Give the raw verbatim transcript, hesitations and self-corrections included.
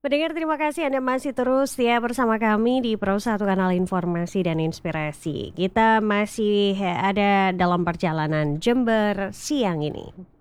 Pendengar, terima kasih Anda masih terus setia bersama kami di Pro satu Kanal Informasi dan Inspirasi. Kita masih ada dalam perjalanan Jember siang ini.